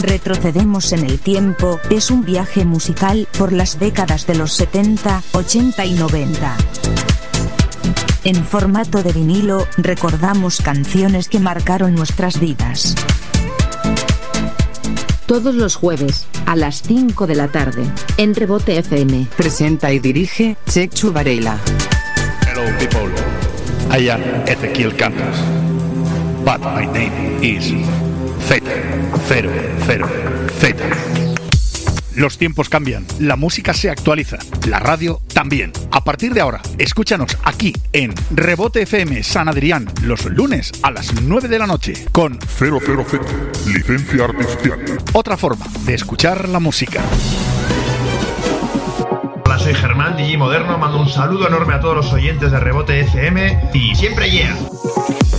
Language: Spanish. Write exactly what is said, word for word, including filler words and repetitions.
Retrocedemos en el tiempo, es un viaje musical por las décadas de los setenta, ochenta y noventa. En formato de vinilo, recordamos canciones que marcaron nuestras vidas. Todos los jueves, a las cinco de la tarde, en Rebote F M. Presenta y dirige Chechu Varela. Hello people, I am Ezequiel Cantas, but my name is Z, cero, cero, Z. Los tiempos cambian, la música se actualiza, la radio también. A partir de ahora, escúchanos aquí en Rebote F M San Adrián los lunes a las nueve de la noche con cero cero Z, licencia artificial. Otra forma de escuchar la música. Hola, soy Germán, D J moderno, mando un saludo enorme a todos los oyentes de Rebote F M y siempre yeah.